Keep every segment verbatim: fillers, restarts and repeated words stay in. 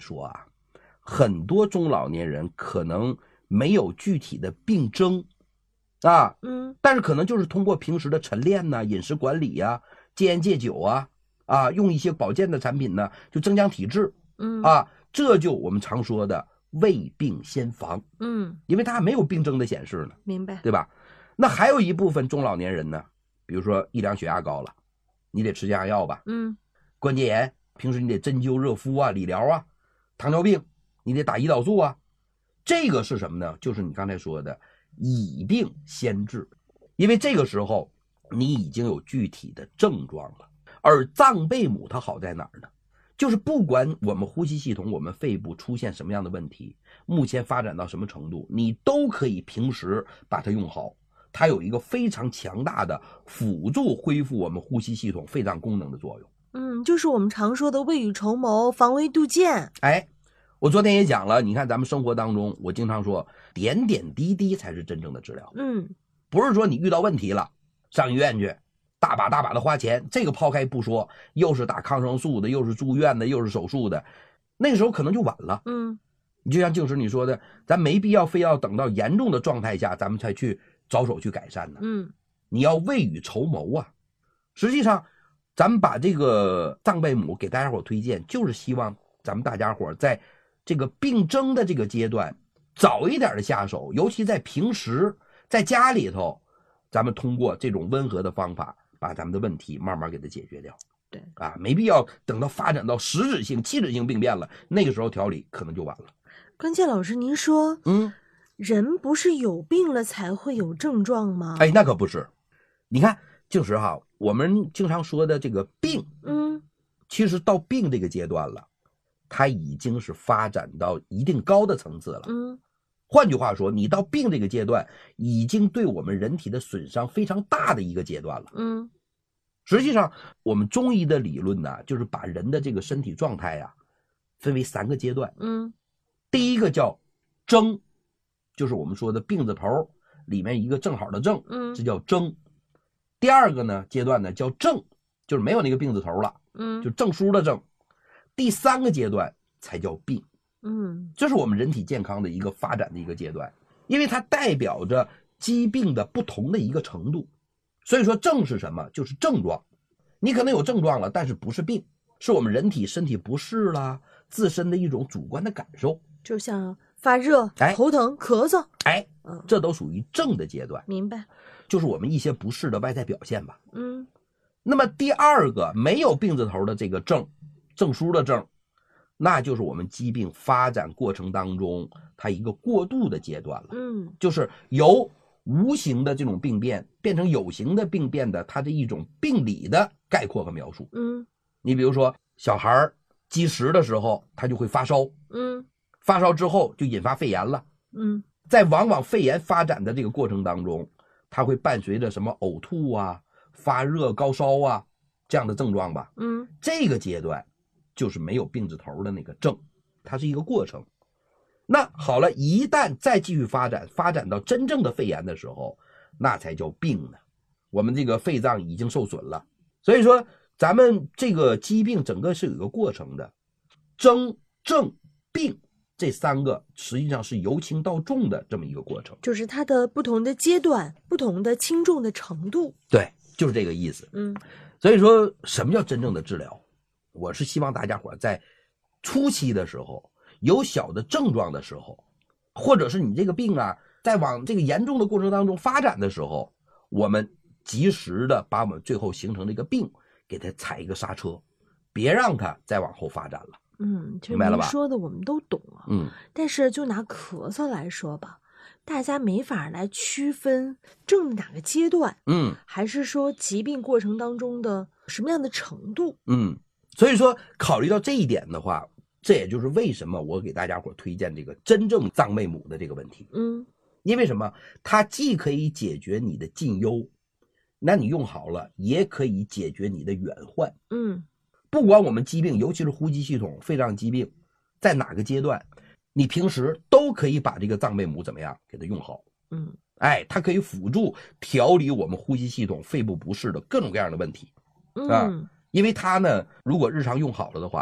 说啊，很多中老年人可能没有具体的病征啊， 嗯， 但是可能就是通过平时的晨练呐、饮食管理呀、戒烟戒酒啊，啊，用一些保健的产品呢，就增强体质， 嗯啊，这就我们常说的未病先防， 嗯， 因为他还没有病征的显示呢， 明白。 对吧？那还有一部分中老年人呢，比如说一量血压高了，你得吃降压药吧， 嗯， 关节炎平时你得针灸热敷啊、理疗啊，糖尿病你得打胰岛素啊，这个是什么呢？就是你刚才说的以病先治，因为这个时候你已经有具体的症状了。而藏贝母它好在哪儿呢？就是不管我们呼吸系统、我们肺部出现什么样的问题，目前发展到什么程度，你都可以平时把它用好。它有一个非常强大的辅助恢复我们呼吸系统、肺脏功能的作用。 嗯，就是我们常说的未雨绸缪、防微杜渐。 哎，我昨天也讲了，你看咱们生活当中，我经常说点点滴滴才是真正的治疗。 嗯， 不是说你遇到问题了上医院去大把大把的花钱，这个抛开不说，又是打抗生素的，又是住院的，又是手术的，那个时候可能就晚了。 嗯， 你就像静时你说的，咱没必要非要等到严重的状态下咱们才去着手去改善呢。 嗯， 你要未雨绸缪啊。实际上咱们把这个藏贝母给大家伙推荐，就是希望咱们大家伙在这个病征的这个阶段早一点的下手，尤其在平时在家里头，咱们通过这种温和的方法把咱们的问题慢慢给它解决掉。 对啊，没必要等到发展到实质性、器质性病变了，那个时候调理可能就晚了。 关键老师您说， 嗯， 人不是有病了才会有症状吗？ 哎，那可不是。你看，静时哈，我们经常说的这个病， 嗯， 其实到病这个阶段了，它已经是发展到一定高的层次了。 嗯， 换句话说，你到病这个阶段，已经对我们人体的损伤非常大的一个阶段了。 嗯， 实际上，我们中医的理论呢，就是把人的这个身体状态啊，分为三个阶段。 嗯， 第一个叫征，就是我们说的病字头里面一个正好的正， 嗯， 这叫征。第二个呢阶段呢叫正，就是没有那个病字头了， 嗯， 就证书的正。第三个阶段才叫病。 嗯， 这是我们人体健康的一个发展的一个阶段，因为它代表着疾病的不同的一个程度。所以说症是什么？就是症状。你可能有症状了，但是不是病，是我们人体身体不适啦，自身的一种主观的感受， 就像发热、 哎头疼、咳嗽， 哎， 嗯， 这都属于症的阶段， 明白。 就是我们一些不适的外在表现吧。 嗯， 那么第二个没有病字头的这个症，证书的症，那就是我们疾病发展过程当中它一个过渡的阶段了。 嗯， 就是由无形的这种病变变成有形的病变的它的一种病理的概括和描述。 嗯， 你比如说小孩积食的时候他就会发烧， 嗯， 发烧之后就引发肺炎了。 嗯， 在往往肺炎发展的这个过程当中，它会伴随着什么呕吐啊、发热、高烧啊这样的症状吧。 嗯， 这个阶段就是没有病字头的那个症，它是一个过程。那好了，一旦再继续发展，发展到真正的肺炎的时候，那才叫病呢。我们这个肺脏已经受损了，所以说咱们这个疾病整个是有一个过程的，征、症、病这三个实际上是由轻到重的这么一个过程。 就是它的不同的阶段、不同的轻重的程度。 对，就是这个意思。 嗯， 所以说什么叫真正的治疗？我是希望大家伙在初期的时候，有小的症状的时候，或者是你这个病啊在往这个严重的过程当中发展的时候，我们及时的把我们最后形成这个病给它踩一个刹车，别让它再往后发展了。 嗯，其实明白了吧您说的我们都懂啊。 嗯， 但是就拿咳嗽来说吧，大家没法来区分正哪个阶段， 嗯还是说疾病过程当中的什么样的程度？ 嗯，所以说考虑到这一点的话，这也就是为什么我给大家伙推荐这个真正藏贝母的这个问题。 嗯， 因为什么？它既可以解决你的近忧，那你用好了，也可以解决你的远患。 嗯， 不管我们疾病，尤其是呼吸系统、肺脏疾病，在哪个阶段，你平时都可以把这个藏贝母怎么样给它用好。 嗯， 哎，它可以辅助调理我们呼吸系统、肺部不适的各种各样的问题啊。 嗯， 因为它呢，如果日常用好了的话，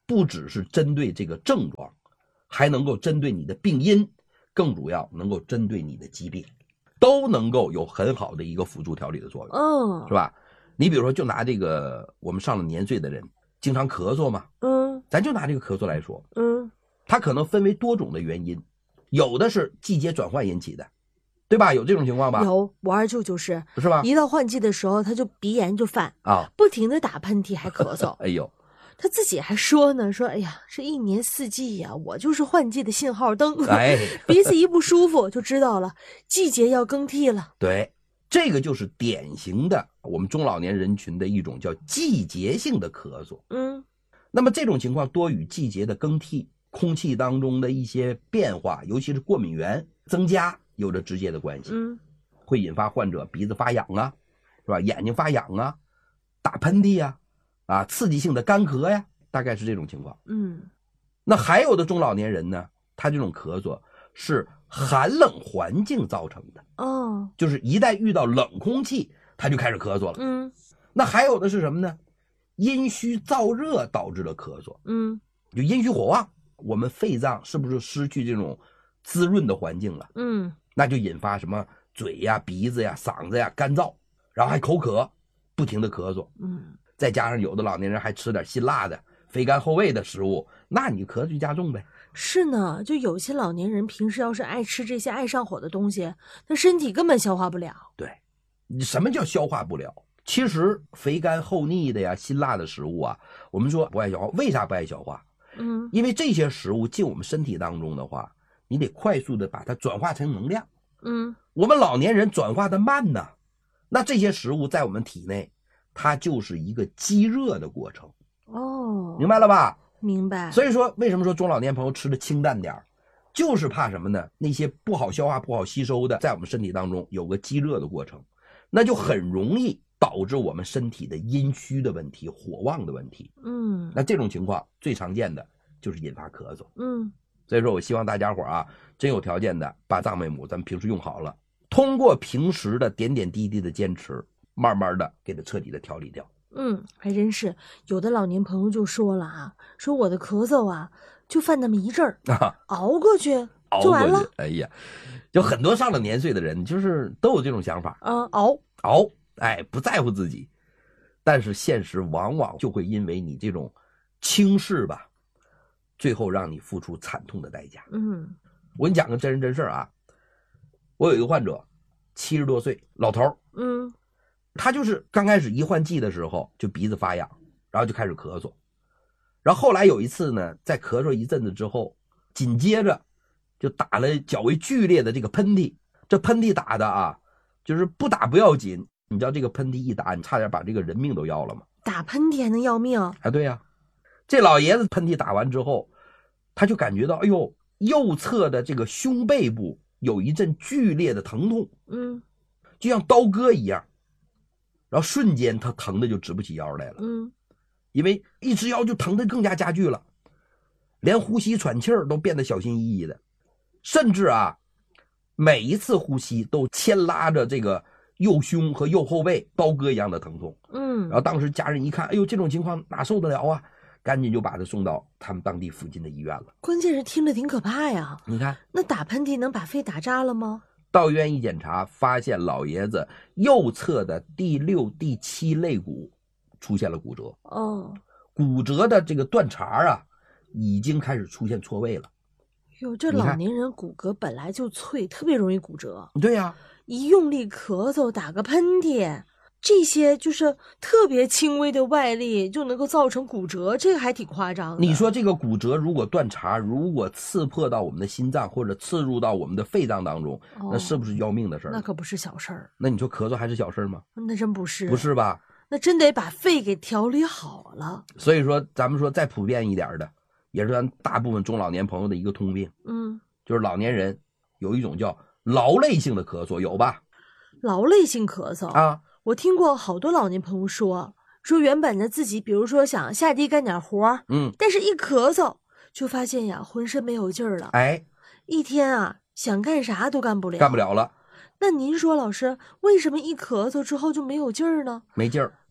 不只是针对这个症状，还能够针对你的病因，更主要能够针对你的疾病，都能够有很好的一个辅助调理的作用， 嗯， 是吧？你比如说，就拿这个我们上了年岁的人，经常咳嗽嘛， 嗯咱就拿这个咳嗽来说， 嗯， 它可能分为多种的原因，有的是季节转换引起的，对吧？有这种情况吧？ 有，我二舅就是， 是吧？ 一到换季的时候，他就鼻炎就犯啊， 不停的打喷嚏还咳嗽。 哎呦， 他自己还说呢，说哎呀，这一年四季呀，我就是换季的信号灯。 哎， 鼻子一不舒服就知道了，季节要更替了。 对，这个就是典型的我们中老年人群的一种叫季节性的咳嗽。 嗯， 那么这种情况多与季节的更替、空气当中的一些变化，尤其是过敏源增加有着直接的关系。 嗯， 会引发患者鼻子发痒啊，是吧？眼睛发痒啊，打喷嚏呀，啊，刺激性的干咳呀，大概是这种情况。 嗯， 那还有的中老年人呢，他这种咳嗽是寒冷环境造成的， 哦， 就是一旦遇到冷空气，他就开始咳嗽了。 嗯那还有的是什么呢？阴虚燥热导致的咳嗽， 嗯就阴虚火旺，我们肺脏是不是失去这种滋润的环境了？ 嗯， 那就引发什么嘴呀、鼻子呀、嗓子呀干燥，然后还口渴，不停的咳嗽。 嗯， 再加上有的老年人还吃点辛辣的、肥甘厚味的食物，那你咳嗽就加重呗。 是呢，就有些老年人平时要是爱吃这些爱上火的东西，他身体根本消化不了。 对，你什么叫消化不了？其实肥甘厚腻的呀、辛辣的食物啊，我们说不爱消化，为啥不爱消化？ 嗯， 因为这些食物进我们身体当中的话，你得快速的把它转化成能量。 嗯， 我们老年人转化的慢呢，那这些食物在我们体内，它就是一个积热的过程。 哦， 明白了吧？ 明白。 所以说，为什么说中老年朋友吃的清淡点儿，就是怕什么呢？那些不好消化、不好吸收的，在我们身体当中有个积热的过程，那就很容易导致我们身体的阴虚的问题、火旺的问题。 嗯， 那这种情况最常见的就是引发咳嗽。 嗯， 所以说我希望大家伙啊，真有条件的把藏妹母咱们平时用好了，通过平时的点点滴滴的坚持，慢慢的给它彻底的调理掉。 嗯，还真是有的老年朋友就说了啊，说我的咳嗽啊，就犯那么一阵儿， 啊， 熬过去熬就完了过去。哎呀，就很多上了年岁的人，就是都有这种想法， 啊，熬。 熬，哎，不在乎自己。但是现实往往就会因为你这种轻视吧，最后让你付出惨痛的代价。 嗯我给你讲个真人真事儿啊，我有一个患者，七十多岁老头儿， 嗯他就是刚开始一换季的时候就鼻子发痒，然后就开始咳嗽，然后后来有一次呢，在咳嗽一阵子之后，紧接着就打了较为剧烈的这个喷嚏，这喷嚏打的啊，就是不打不要紧，你知道这个喷嚏一打，你差点把这个人命都要了吗？ 打喷嚏还能要命？ 啊，对呀、啊，这老爷子喷嚏打完之后，他就感觉到，哎呦，右侧的这个胸背部有一阵剧烈的疼痛， 嗯就像刀割一样，然后瞬间他疼的就直不起腰来了， 嗯因为一直腰就疼的更加加剧了，连呼吸喘气儿都变得小心翼翼的，甚至啊，每一次呼吸都牵拉着这个右胸和右后背刀割一样的疼痛。 嗯， 然后当时家人一看，哎呦，这种情况哪受得了啊，赶紧就把他送到他们当地附近的医院了。 关键是听着挺可怕呀。 你看， 那打喷嚏能把肺打扎了吗？ 到医院一检查，发现老爷子右侧的第六、第七肋骨出现了骨折， 哦， 骨折的这个断茬啊，已经开始出现错位了。 哟，这你看老年人骨骼本来就脆，特别容易骨折。 对呀、啊， 一用力咳嗽、打个喷嚏，这些就是特别轻微的外力就能够造成骨折，这个还挺夸张的。 你说这个骨折如果断茬，如果刺破到我们的心脏或者刺入到我们的肺脏当中， 哦、 那是不是要命的事儿？ 那可不是小事儿。 那你说咳嗽还是小事吗？ 那真不是， 不是吧？ 那真得把肺给调理好了。 所以说，咱们说再普遍一点的，也是咱大部分中老年朋友的一个通病， 嗯， 就是老年人有一种叫劳累性的咳嗽，有吧？ 劳累性咳嗽啊， 我听过好多老年朋友说，说原本呢自己比如说想下地干点活， 嗯， 但是一咳嗽就发现呀浑身没有劲儿了， 哎， 一天啊想干啥都干不了， 干不了了。 那您说老师，为什么一咳嗽之后就没有劲儿呢？ 没劲儿，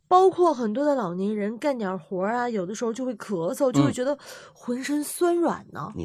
包括很多的老年人干点活啊，有的时候就会咳嗽，就会觉得浑身酸软呢。